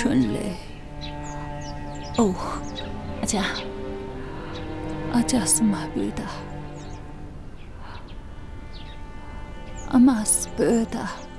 春雷。哦，阿家是马贝的，阿妈是贝的。